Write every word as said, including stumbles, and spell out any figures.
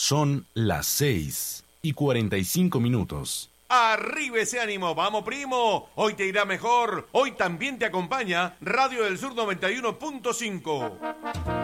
Son las seis y cuarenta y cinco minutos. ¡Arriba ese ánimo! ¡Vamos, primo! Hoy te irá mejor. Hoy también te acompaña Radio del Sur noventa y uno punto cinco.